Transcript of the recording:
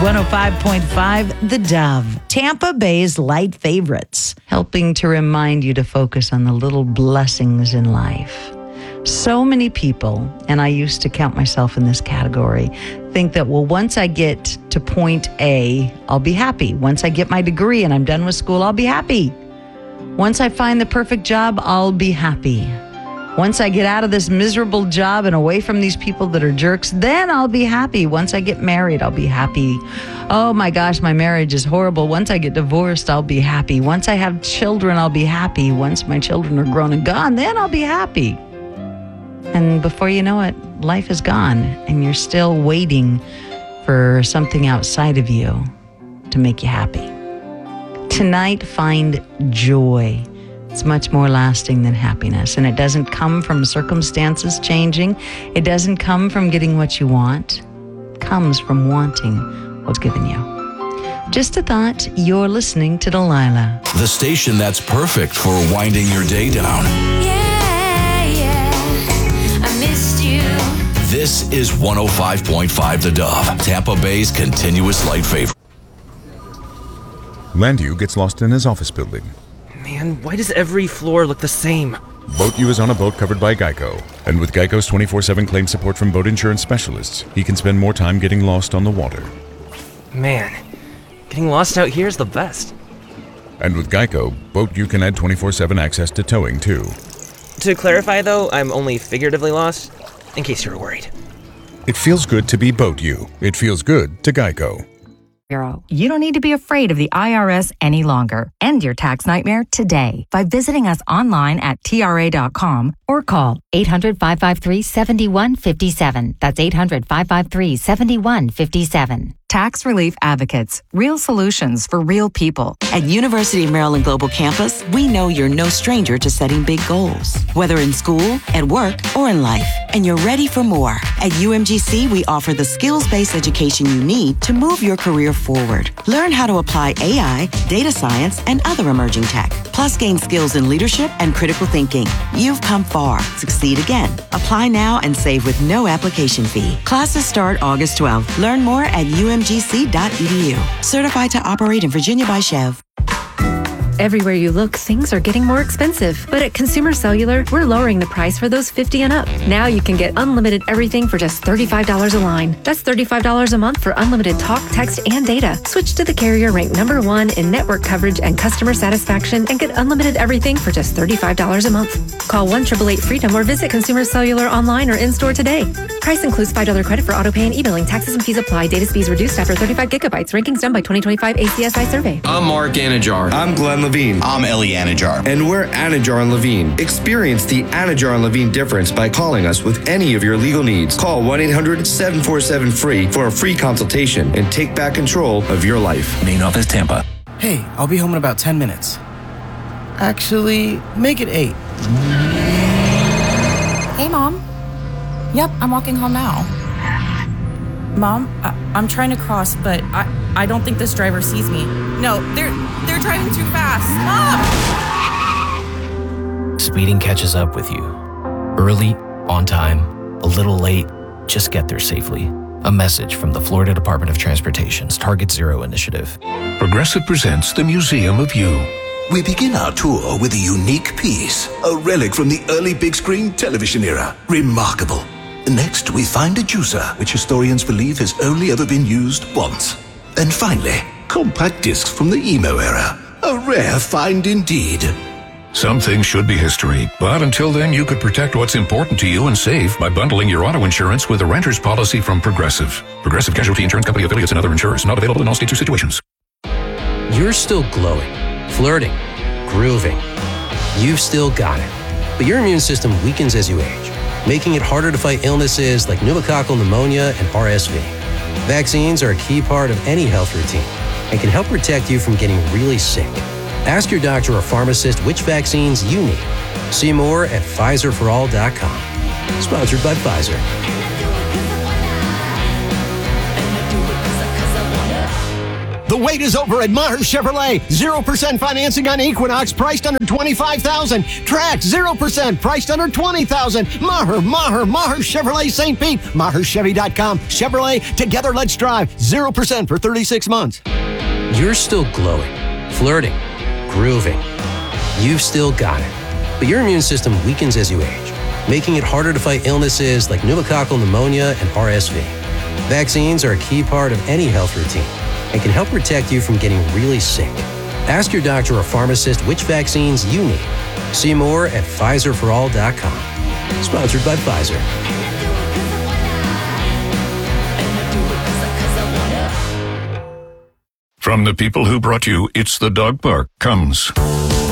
105.5 The Dove, Tampa Bay's light favorites, helping to remind you to focus on the little blessings in life. So many people, and I used to count myself in this category, think that, well, once I get to point A, I'll be happy. Once I get my degree and I'm done with school, I'll be happy. Once I find the perfect job, I'll be happy. Once I get out of this miserable job and away from these people that are jerks, then I'll be happy. Once I get married, I'll be happy. Oh my gosh, my marriage is horrible. Once I get divorced, I'll be happy. Once I have children, I'll be happy. Once my children are grown and gone, then I'll be happy. And before you know it, life is gone and you're still waiting for something outside of you to make you happy. Tonight, find joy. It's much more lasting than happiness, and it doesn't come from circumstances changing. It doesn't come from getting what you want. It comes from wanting what's given you. Just a thought. You're listening to Delilah. The station that's perfect for winding your day down. I missed you. This is 105.5 The Dove, Tampa Bay's continuous light favorite. Landu gets lost in his office building. Man, why does every floor look the same? Boat U is on a boat covered by Geico. And with Geico's 24/7 claim support from boat insurance specialists, he can spend more time getting lost on the water. Man, getting lost out here is the best. And with Geico, Boat U can add 24/7 access to towing, too. To clarify, though, I'm only figuratively lost, in case you were worried. It feels good to be Boat U. It feels good to Geico. You don't need to be afraid of the IRS any longer. End your tax nightmare today by visiting us online at TRA.com or call 800-553-7157. That's 800-553-7157. Tax Relief Advocates. Real solutions for real people. At University of Maryland Global Campus, we know you're no stranger to setting big goals, whether in school, at work, or in life. And you're ready for more. At UMGC, we offer the skills-based education you need to move your career forward. Learn how to apply AI, data science, and other emerging tech. Plus, gain skills in leadership and critical thinking. You've come far. Succeed again. Apply now and save with no application fee. Classes start August 12th. Learn more at umgc.edu. Certified to operate in Virginia by Chev. Everywhere you look, things are getting more expensive. But at Consumer Cellular, we're lowering the price for those 50 and up. Now you can get unlimited everything for just $35 a line. That's $35 a month for unlimited talk, text, and data. Switch to the carrier ranked #1 in network coverage and customer satisfaction and get unlimited everything for just $35 a month. Call 1-888-FREEDOM or visit Consumer Cellular online or in-store today. Price includes $5 credit for auto pay and e-billing. Taxes and fees apply. Data speeds reduced after 35 gigabytes. Rankings done by 2025 ACSI survey. I'm Mark Anajar. I'm Glenn Levine. I'm Ellie Anajar. And we're Anajar and Levine. Experience the Anajar and Levine difference by calling us with any of your legal needs. Call 1-800-747-FREE for a free consultation and take back control of your life. Main office, Tampa. Hey, I'll be home in about 10 minutes. Actually, make it 8. Hey, Mom. Yep, I'm walking home now. Mom, I'm trying to cross, but I don't think this driver sees me. No, they're driving too fast. Mom! Speeding catches up with you. Early, on time, a little late, just get there safely. A message from the Florida Department of Transportation's Target Zero initiative. Progressive presents the Museum of You. We begin our tour with a unique piece, a relic from the early big screen television era. Remarkable. Next, we find a juicer, which historians believe has only ever been used once. And finally, compact discs from the emo era. A rare find indeed. Some things should be history, but until then you could protect what's important to you and save by bundling your auto insurance with a renter's policy from Progressive. Progressive Casualty Insurance Company affiliates and other insurers. Not available in all states or situations. You're still glowing, flirting, grooving. You've still got it. But your immune system weakens as you age, making it harder to fight illnesses like pneumococcal pneumonia and RSV. Vaccines are a key part of any health routine and can help protect you from getting really sick. Ask your doctor or pharmacist which vaccines you need. See more at PfizerForAll.com. Sponsored by Pfizer. The wait is over at Maher Chevrolet. 0% financing on Equinox, priced under $25,000. Trax, 0%, priced under $20,000. Maher Chevrolet St. Pete. MaherChevy.com. Chevrolet, together let's drive. 0% for 36 months. You're still glowing, flirting, grooving. You've still got it. But your immune system weakens as you age, making it harder to fight illnesses like pneumococcal pneumonia and RSV. Vaccines are a key part of any health routine and can help protect you from getting really sick. Ask your doctor or pharmacist which vaccines you need. See more at PfizerForAll.com. Sponsored by Pfizer. From the people who brought you It's the Dog Park comes